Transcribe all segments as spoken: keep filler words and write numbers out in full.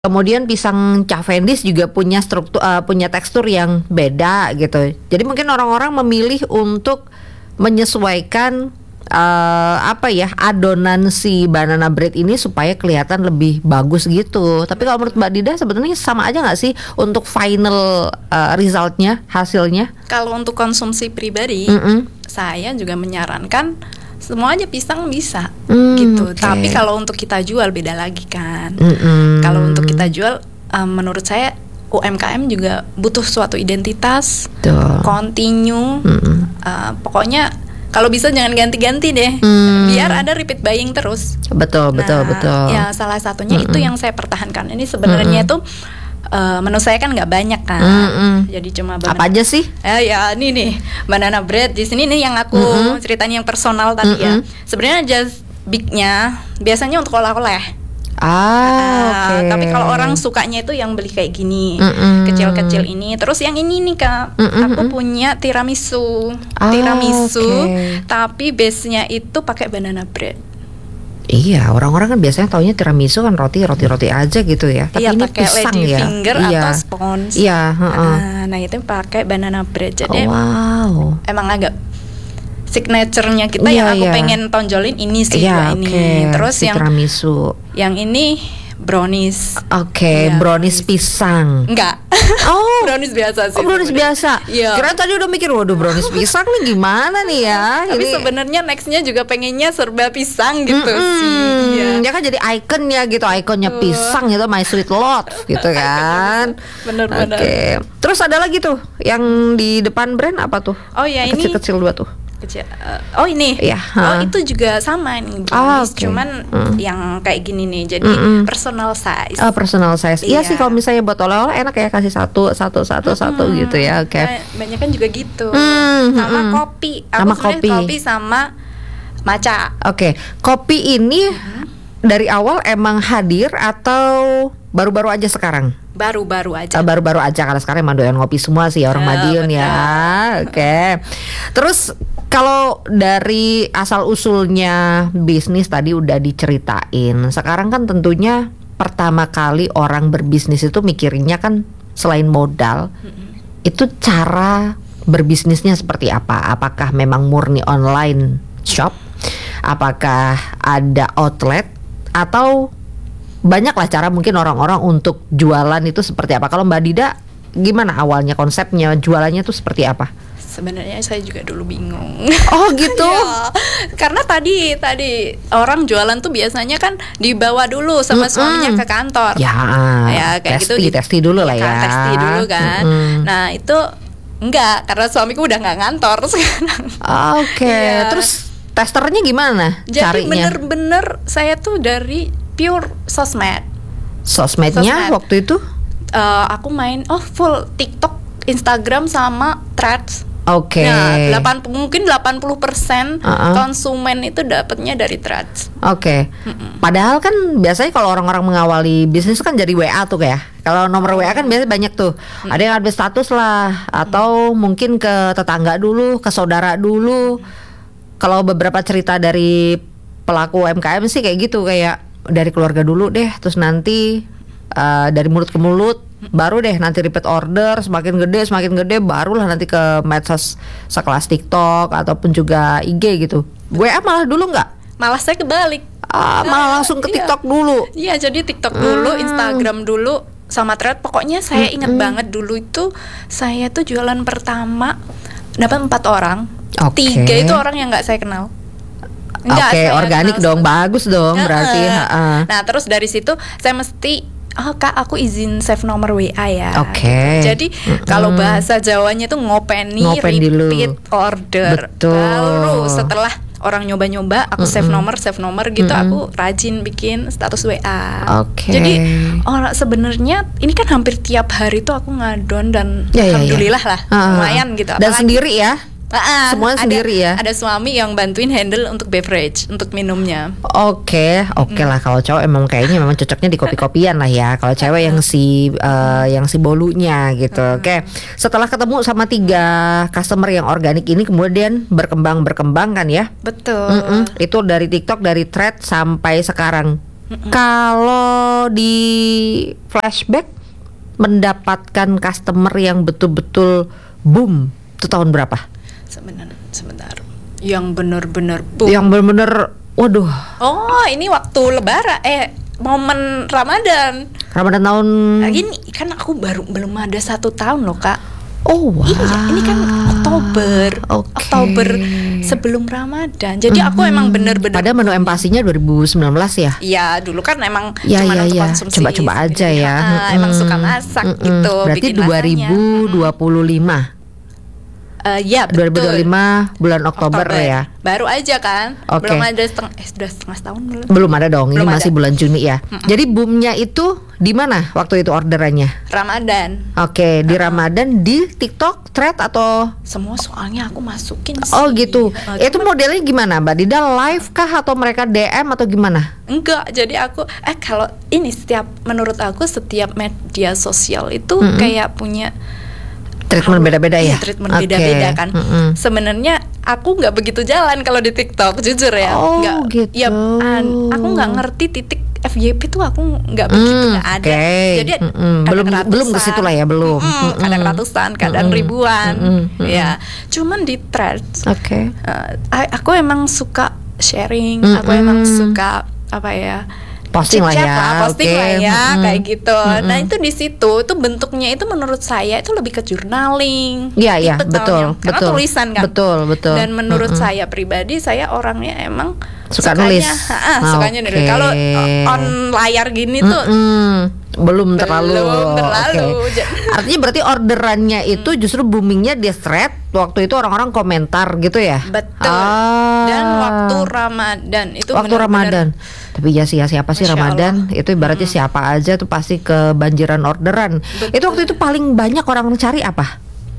Kemudian pisang Cavendish juga punya struktur uh, punya tekstur yang beda gitu. Jadi mungkin orang-orang memilih untuk menyesuaikan uh, apa ya adonan si banana bread ini supaya kelihatan lebih bagus gitu. Tapi kalau menurut Mbak Dida sebetulnya sama aja nggak sih untuk final uh, resultnya, hasilnya? Kalau untuk konsumsi pribadi, Mm-mm. saya juga menyarankan semua aja pisang bisa Mm, gitu. okay. Tapi kalau untuk kita jual beda lagi kan. Mm-mm. Kalau untuk kita jual, um, menurut saya U M K M juga butuh suatu identitas, Tuh. continue. Mm-mm. Uh, pokoknya kalau bisa jangan ganti-ganti deh, Mm. biar ada repeat buying terus. Betul, betul, Nah, betul. ya salah satunya Mm-mm. itu yang saya pertahankan. Ini sebenarnya itu uh, menu saya kan nggak banyak kan, Mm-mm. jadi cuma Apa aja sih? Eh ya ini nih banana bread di sini nih yang aku Mm-mm. ceritain yang personal tadi ya. Mm-mm. Sebenarnya just bignya biasanya untuk oleh-oleh. Ah, Ah, oke. Tapi kalau orang sukanya itu yang beli kayak gini, Mm-mm. kecil-kecil ini. Terus yang ini nih Kak, Mm-mm, aku mm-mm. punya tiramisu. Ah, Tiramisu, oke. tapi base-nya itu pakai banana bread. Iya, orang-orang kan biasanya taunya tiramisu kan roti, roti-roti aja gitu ya. Tapi Iya, ini pakai pisang lady ya. finger Iya. atau scones. Iya, heeh. Ah, nah itu pakai banana bread. Jadi Oh, wow. emang agak signaturenya kita Iya, yang aku iya. pengen tonjolin ini sih Iya, dua ini. oke. Terus Si yang tiramisu. yang ini brownies. Oke, Iya, brownies brownies. pisang. Enggak. Oh. brownies biasa sih. Oh, brownies sebenarnya. biasa. Iya. Kira tadi udah mikir, waduh brownies pisang nih gimana nih ya? Tapi Ini- sebenarnya nextnya juga pengennya serba pisang gitu Mm-mm. sih. Iya. Ya kan jadi ikonnya gitu, ikonnya Betul. pisang gitu, my sweet lord gitu kan. Bener-bener. Oke. Terus ada lagi tuh yang di depan brand apa tuh? Oh ya ini Kecil-kecil dua tuh. kecil. eh, oh ini. Iya, Oh ha. itu juga sama nih Ah, brownies, oke. cuman Mm. yang kayak gini nih. Jadi Mm-mm. personal size. Oh, personal size. Iya Iya. sih kalau misalnya buat oleh-oleh enak ya kasih satu satu satu satu Hmm, gitu ya. Oke. ba- Banyak kan juga gitu. Hmm, sama hmm. kopi. Aku Sama sebenarnya kopi. kopi sama matcha. Oke. Kopi ini dari awal emang hadir atau baru-baru aja sekarang? Baru-baru aja. Eh, baru-baru aja karena sekarang emang doyan ngopi semua sih orang Ya, Madiun ya. Oke. Terus kalau dari asal usulnya bisnis tadi udah diceritain. Sekarang kan tentunya pertama kali orang berbisnis itu mikirnya kan selain modal, itu cara berbisnisnya seperti apa? Apakah memang murni online shop? Apakah ada outlet atau banyaklah cara mungkin orang-orang untuk jualan itu seperti apa? Kalau Mbak Dida gimana awalnya konsepnya jualannya itu seperti apa? Sebenarnya saya juga dulu bingung. Oh gitu. Iya, karena tadi tadi orang jualan tuh biasanya kan dibawa dulu sama Mm-mm. suaminya ke kantor. Ya, Ya, kayak testi, gitu. testi dulu lah Iya ya. kan, testi dulu kan. Mm-mm. Nah itu enggak, karena suamiku udah nggak ngantor sekarang. Oke, Iya. terus testernya gimana Jadi carinya? bener-bener saya tuh dari pure sosmed. Sosmednya Sosmed. waktu itu? Eh, aku main oh full TikTok, Instagram sama Threads. Oke. Nah, delapan puluh mungkin delapan puluh persen Uh-uh. konsumen itu dapatnya dari Threads. Oke. Padahal kan biasanya kalau orang-orang mengawali bisnis kan jadi W A tuh kayak. Kalau nomor W A kan biasanya banyak tuh. Ada yang update status lah atau mungkin ke tetangga dulu, ke saudara dulu. Kalau beberapa cerita dari pelaku U M K M sih kayak gitu, kayak dari keluarga dulu deh, terus nanti uh, dari mulut ke mulut, baru deh nanti repeat order, semakin gede semakin gede barulah nanti ke medsos sekelas TikTok ataupun juga I G gitu. W A malah dulu nggak? Malah saya kebalik. Ah, malah langsung ke Iya. TikTok dulu. Iya, jadi TikTok dulu, Hmm. Instagram dulu, sama Thread. Pokoknya saya ingat Mm-mm. banget dulu itu saya tuh jualan pertama dapat empat orang. Oke. Tiga itu orang yang nggak saya kenal. Nggak Oke, saya organik kenal dong, sama- bagus dong berarti. Heeh. ha-ha. Nah, terus dari situ saya mesti oh Kak, aku izin save nomor W A ya. Oke. gitu. Jadi Mm-mm. kalau bahasa Jawanya tuh ngopeni, Ngopen dulu. repeat order. Betul. Baru setelah orang nyoba-nyoba, aku save Mm-mm. nomor, save nomor gitu, Mm-mm. aku rajin bikin status W A. Oke. Jadi orang sebenarnya ini kan hampir tiap hari tuh aku ngadon dan Ya, ya, ya. alhamdulillah lah, Ha-ha. lumayan gitu. Dan Apalagi- sendiri ya? Ah, Semuanya ada- sendiri ya? Ada suami yang bantuin handle untuk beverage, untuk minumnya. Oke, oke lah kalau cowok emang kayaknya memang cocoknya di kopi-kopian lah ya. Kalau cewek yang si eh, yang si bolunya gitu. Oke, setelah ketemu sama tiga customer yang organik ini kemudian berkembang berkembang kan ya? Betul. Mm-mm. Itu dari TikTok, dari Thread sampai sekarang. Kalau di flashback mendapatkan customer yang betul-betul boom itu tahun berapa? Sebentar, sebentar. Yang benar-benar boom. Yang benar-benar, waduh. Oh, ini waktu Lebaran, eh momen Ramadan. Ramadan tahun. Nah, ini kan aku baru belum ada satu tahun loh kak. Oh wow. Iya, ini kan Oktober, okay. Oktober sebelum Ramadan. Jadi aku mm-hmm. emang bener-bener. Pada menu empasinya dua ribu sembilan belas ya? Iya, dulu kan emang ya, cuma ya, untuk ya. konsumsi. Coba-coba aja ya. Ah, mm-hmm. Emang suka masak mm-hmm. gitu. Berarti dua ribu dua puluh lima. Uh, ya betul. dua ribu dua puluh lima bulan Oktober, Oktober ya. Baru aja kan. Okay. Belum ada setengah eh sudah setengah tahun belum. Belum ada dong. Belum ini ada. Masih bulan Juni ya. Mm-mm. Jadi boomnya itu di mana waktu itu orderannya? Ramadan. Oke, okay, di uh-huh. Ramadan di TikTok, Thread atau semua soalnya aku masukin sih. Oh gitu. Uh, itu modelnya gimana, Mbak Dida? Live kah atau mereka D M atau gimana? Enggak. Jadi aku eh kalau ini setiap menurut aku setiap media sosial itu mm-hmm. kayak punya treatment beda-beda ya. Iya, treatment okay. beda-beda kan. Mm-hmm. Sebenarnya aku nggak begitu jalan kalau di TikTok, jujur ya. Oh, nggak, gitu. Ya, an, aku nggak ngerti titik F Y P tuh aku nggak begitu nggak mm, ada. Okay. Jadi mm-hmm. belum belum ke situ lah ya, belum. Mm-hmm. Kadang ratusan, kadang mm-hmm. ribuan. Mm-hmm. Ya, cuman di Threads. Oke. Okay. Uh, aku emang suka sharing. Mm-hmm. Aku emang suka apa ya? Posting lah ya, lah, posting okay. lah ya, mm-hmm. kayak gitu. Mm-hmm. Nah itu di situ, itu bentuknya itu menurut saya itu lebih ke journaling. Iya iya, betul, karena betul, tulisan kan. Betul betul. Dan menurut mm-hmm. saya pribadi, saya orangnya emang suka sukanya, nulis. Ha, sukanya okay. nulis. Kalau on layar gini tuh. Mm-hmm. Belum terlalu, belum terlalu. Okay. Artinya berarti orderannya itu justru boomingnya di Thread. Waktu itu orang-orang komentar gitu ya. Betul. Ah. Dan waktu Ramadan itu waktu benar-benar. Ramadan. Tapi ya sih ya siapa sih Ramadan? Allah. Itu ibaratnya hmm. siapa aja tuh pasti kebanjiran orderan. Betul. Itu waktu itu paling banyak orang cari apa?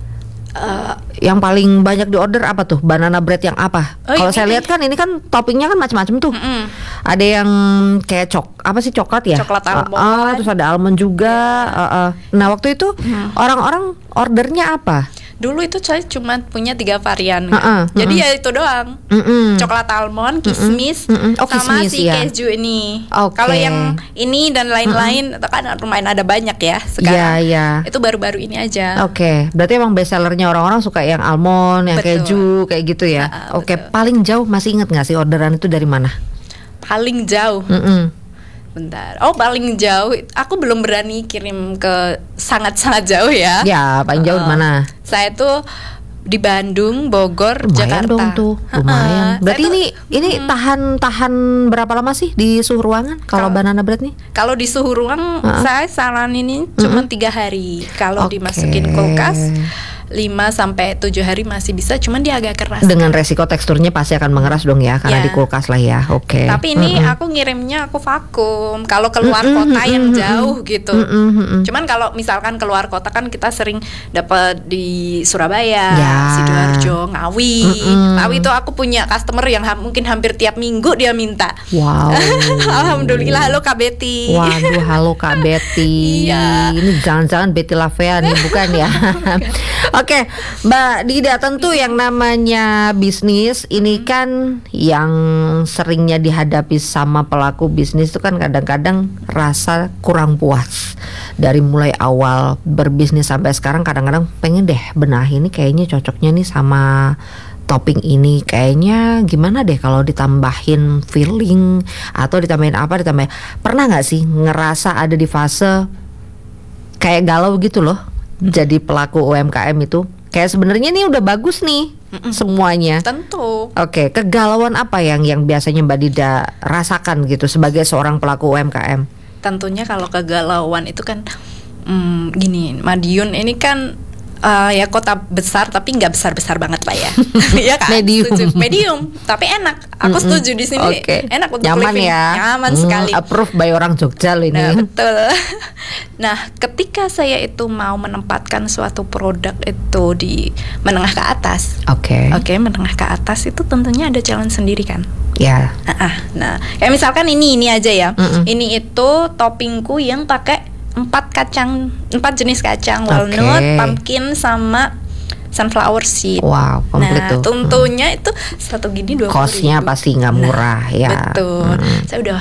Uh, yang paling banyak diorder apa tuh? Banana bread yang apa? Oh, kalau saya lihat kan ini kan toppingnya kan macam-macam tuh. Mm-mm. Ada yang kayak cok apa sih coklat ya? Coklat almond. Uh, uh, terus ada almond juga. Yeah. Uh, uh. Nah waktu itu mm. orang-orang ordernya apa? Dulu itu saya cuma punya tiga varian kan? uh-uh, Jadi uh-uh. ya itu doang. uh-uh. Coklat almond, kismis, uh-uh. Uh-uh. Oh, sama kismis, si ya. keju ini. Okay. Kalau yang ini dan lain-lain uh-uh. kan lumayan ada banyak ya sekarang. Yeah, yeah. Itu baru-baru ini aja. Oke, okay. Berarti emang best sellernya orang-orang suka yang almond, yang betul. Keju kayak gitu ya. uh, Oke, okay. Paling jauh masih inget nggak sih orderan itu dari mana? Paling jauh. uh-uh. Bentar. Oh, paling jauh. Aku belum berani kirim ke sangat-sangat jauh ya. Ya, paling jauh uh, di mana? Saya tuh di Bandung, Bogor, lumayan Jakarta. Dong tuh, lumayan. Berarti tuh, ini ini hmm. tahan tahan berapa lama sih di suhu ruangan kalau banana bread nih? Kalau di suhu ruang uh-uh. saya saranin ini uh-uh. cuma tiga hari. Kalau okay. dimasukin kulkas lima sampai tujuh hari masih bisa, cuman dia agak keras. Dengan resiko teksturnya pasti akan mengeras dong ya, karena ya. Di kulkas lah ya. Oke. Okay. Tapi ini mm-hmm. aku ngirimnya aku vakum. Kalau keluar mm-hmm. kota yang jauh gitu. Mm-hmm. Cuman kalau misalkan keluar kota kan kita sering dapat di Surabaya, ya. Sidoarjo, Ngawi. Mm-hmm. Ngawi itu aku punya customer yang ha- mungkin hampir tiap minggu dia minta. Wow. Alhamdulillah, halo Kak Betty. Waduh, halo Kak Betty. Iya. Ini jangan-jangan Betty Lavea nih, bukan ya? Oke, okay, Mbak Dida, tentu yang namanya bisnis ini kan yang seringnya dihadapi sama pelaku bisnis itu kan kadang-kadang rasa kurang puas. Dari mulai awal berbisnis sampai sekarang kadang-kadang pengen deh benahi ini kayaknya cocoknya nih sama topping ini, kayaknya gimana deh kalau ditambahin filling atau ditambahin apa ditambahin. Pernah nggak sih ngerasa ada di fase kayak galau gitu loh? Jadi pelaku U M K M itu kayak sebenarnya nih udah bagus nih Mm-mm. semuanya. Tentu. Oke, kegalauan apa yang yang biasanya Mbak Dida rasakan gitu sebagai seorang pelaku U M K M? Tentunya kalau kegalauan itu kan hmm, gini, Madiun ini kan uh, ya kota besar tapi nggak besar-besar banget lah ya. Ya kan? Medium. Setuju. Medium, tapi enak. Aku Mm-mm. setuju di sini. Okay. Enak untuk nyaman living. Ya. Nyaman hmm, sekali. Approve by orang Jogja loh ini. Nah, betul. Nah, ketika saya itu mau menempatkan suatu produk itu di menengah ke atas. Oke. Okay. Oke, okay, menengah ke atas itu tentunya ada jalan sendiri kan? Ya. Nah, nah, kayak misalkan ini ini aja ya. Mm-mm. Ini itu toppingku yang pakai empat kacang, empat jenis kacang, walnut, okay. pumpkin sama sunflower seed. Wow, komplit nah, tuh. tentunya hmm. itu satu gini dua puluh ribu. Costnya pasti nggak murah nah, ya. Betul. Hmm. Saya udah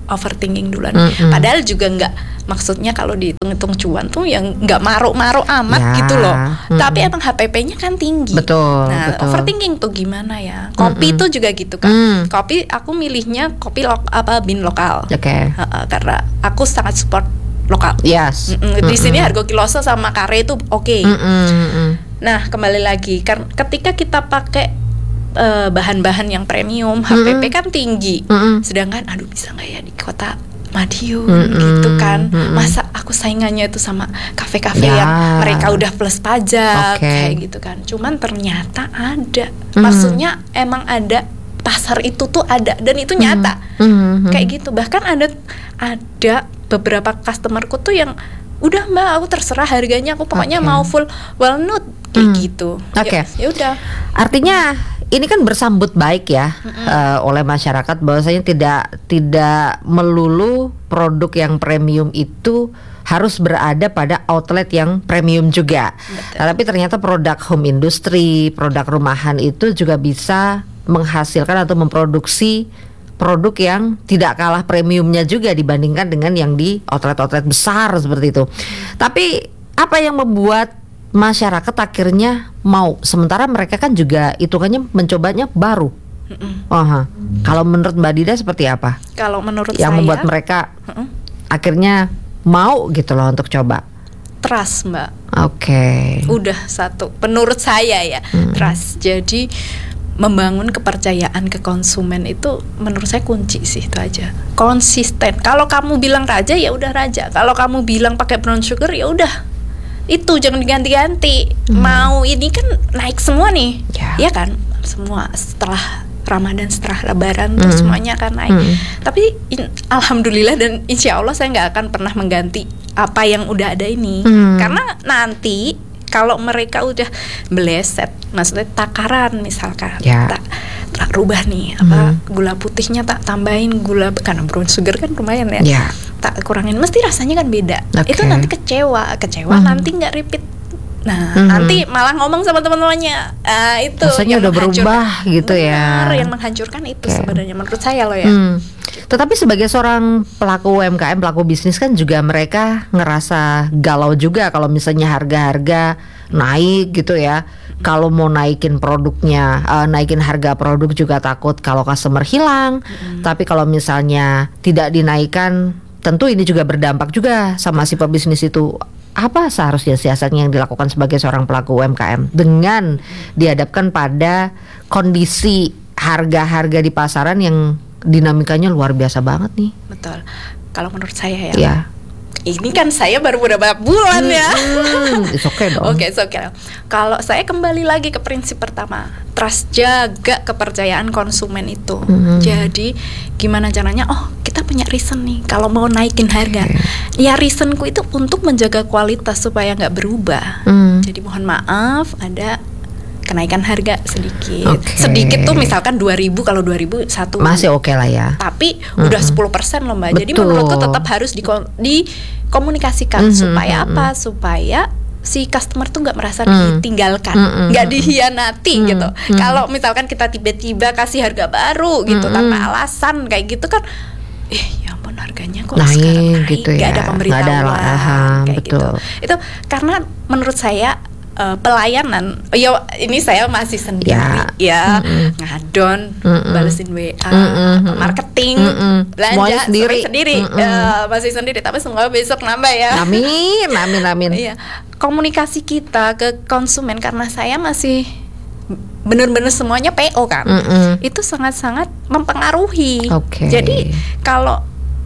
overthinking duluan. Mm-mm. Padahal juga nggak, maksudnya kalau dihitung-hitung cuan tuh yang nggak maruk-maruk amat Ya. gitu loh. Mm-mm. Tapi emang H P P-nya kan tinggi. Betul, Nah, betul. overthinking tuh gimana ya? Kopi Mm-mm. tuh juga gitu kan. Mm. Kopi aku milihnya kopi lo, apa bin lokal. Oke. Heeh, karena aku sangat support lokal. Yes. Mm-mm, Di Mm-mm. sini harga kilosa sama kare itu oke. Mm-mm, mm-mm. Nah, kembali lagi kan ketika kita pakai eh, bahan-bahan yang premium, H P P Mm-mm. kan tinggi. Mm-mm. Sedangkan aduh bisa nggak ya di kota Madiun Mm-mm. gitu kan. Mm-mm. Masa aku saingannya itu sama kafe-kafe Ya. yang mereka udah plus pajak Oke. kayak gitu kan. Cuman ternyata ada. Mm. Maksudnya emang ada, pasar itu tuh ada dan itu nyata. Mm-mm. Kayak gitu. Bahkan ada ada beberapa customerku tuh yang udah Mbak, aku terserah harganya, aku pokoknya Oke. mau full walnut kayak Hmm. gitu. Oke. Ya udah. Artinya ini kan bersambut baik ya eh, oleh masyarakat, bahwasanya tidak tidak melulu produk yang premium itu harus berada pada outlet yang premium juga. Betul. Nah, tapi ternyata produk home industry, produk rumahan itu juga bisa menghasilkan atau memproduksi produk yang tidak kalah premiumnya juga dibandingkan dengan yang di outlet-outlet besar seperti itu. Tapi apa yang membuat masyarakat akhirnya mau, sementara mereka kan juga hitungannya mencobanya baru. Mm-mm. Aha. Kalau menurut Mbak Dida seperti apa Kalau menurut yang saya membuat mereka Mm-mm. akhirnya mau gitu loh untuk coba? trust Mbak. Oke. Udah satu. Menurut saya ya, Hmm. trust. Jadi membangun kepercayaan ke konsumen itu menurut saya kunci sih, itu aja. Konsisten. Kalau kamu bilang raja ya udah raja. Kalau kamu bilang pakai brown sugar ya udah. Itu jangan diganti-ganti. Hmm. Mau ini kan naik semua nih. Ya. Ya kan? Semua setelah Ramadan, setelah Lebaran tuh Hmm. semuanya akan naik. Hmm. Tapi in- alhamdulillah dan insya Allah saya nggak akan pernah mengganti apa yang udah ada ini. Hmm. Karena nanti kalau mereka udah meleset, maksudnya takaran misalkan, Ya. tak, tak rubah nih apa Hmm. gula putihnya tak tambahin gula, karena brown sugar kan lumayan ya, Ya. tak kurangin, mesti rasanya kan beda. Oke. Itu nanti kecewa, kecewa Hmm. nanti nggak repeat. Nah, Hmm. nanti malah ngomong sama teman-temannya, ah, itu Rasanya yang udah menghancurkan. berubah gitu ya. Benar, yang menghancurkan itu Oke. sebenarnya menurut saya loh ya. Hmm. Tetapi sebagai seorang pelaku U M K M, pelaku bisnis kan juga mereka ngerasa galau juga kalau misalnya harga-harga naik gitu ya. Kalau mau naikin produknya, eh, naikin harga produk juga takut kalau customer hilang. Tapi kalau misalnya tidak dinaikkan, tentu ini juga berdampak juga sama si pebisnis itu. Apa seharusnya siasatnya yang dilakukan sebagai seorang pelaku U M K M dengan dihadapkan pada kondisi harga-harga di pasaran yang dinamikanya luar biasa banget nih? Betul. Kalau menurut saya ya, Ya. ini kan saya baru beberapa bulan ya. Hmm, it's okay dong. Oke, it's okay. Kalau saya kembali lagi ke prinsip pertama, trust, jaga kepercayaan konsumen itu. Mhm. Jadi gimana caranya? Oh, kita punya reason nih kalau mau naikin harga. Ya reasonku itu untuk menjaga kualitas supaya nggak berubah. Hmm. Jadi mohon maaf ada kenaikan harga sedikit. Oke. Sedikit tuh misalkan dua ribu, kalau dua ribu satu. Masih oke lah ya. Tapi udah sepuluh persen loh Mbak. Jadi Betul. menurutku tetap harus diko- dikomunikasikan Mhm, supaya mhm. apa? Supaya si customer tuh nggak merasa Hmm. ditinggalkan, Mhm, nggak mhm. dihianati Hmm, gitu. hmm. Kalau misalkan kita tiba-tiba kasih harga baru gitu Mhm. tanpa alasan kayak gitu kan, eh ya ampun harganya kok Naik sekarang naik, gitu nggak ya. ada Nggak pemberitahuan ada arahan, kayak betul. gitu. Itu karena menurut saya eh, pelayanan, ya ini saya masih sendiri Ya. ya, Mm-mm. ngadon, Mm-mm. balesin W A, Mm-mm. marketing, Mm-mm. belanja Semuanya sendiri. sendiri, sendiri. Mm-mm. Ya, masih sendiri. Tapi semoga besok nambah ya. Amin, amin, amin. Iya, komunikasi kita ke konsumen karena saya masih bener-bener semuanya P O kan, Mm-mm. itu sangat-sangat mempengaruhi. Oke. Jadi kalau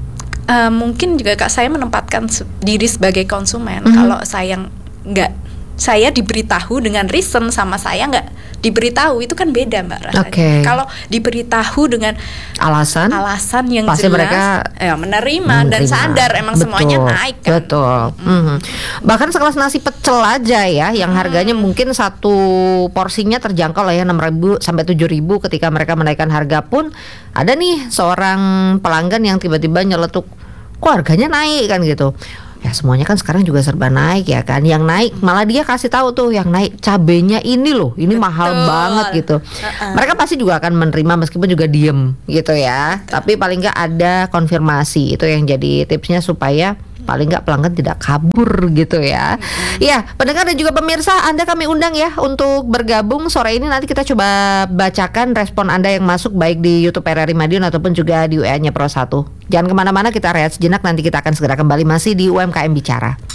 eh, mungkin juga kak saya menempatkan se- diri sebagai konsumen, Mhm. kalau saya nggak, saya diberitahu dengan reason sama saya nggak diberitahu, itu kan beda mbak rasanya. Oke. Kalau diberitahu dengan Alasan? alasan yang Pasti jelas, mereka ya menerima, dan menerima. sadar emang Betul, semuanya naik kan. Betul. Mhm. Bahkan sekelas nasi pecel aja ya, yang harganya mungkin satu porsinya terjangkau lah ya enam ribu sampai tujuh ribu. Ketika mereka menaikkan harga pun ada nih seorang pelanggan yang tiba-tiba nyeletuk, kok harganya naik kan gitu. Ya semuanya kan sekarang juga serba naik ya kan. Yang naik malah dia kasih tahu tuh yang naik cabenya ini loh, ini Betul. mahal banget gitu. Uh-uh. Mereka pasti juga akan menerima meskipun juga diem gitu ya. Betul. Tapi paling nggak ada konfirmasi, itu yang jadi tipsnya supaya paling nggak pelanggan tidak kabur gitu ya. Iya, pendengar dan juga pemirsa, Anda kami undang ya untuk bergabung sore ini. Nanti kita coba bacakan respon Anda yang masuk baik di YouTube R R I Madiun ataupun juga di W A-nya Pro satu. Jangan kemana-mana, kita rehat sejenak, nanti kita akan segera kembali masih di U M K M Bicara.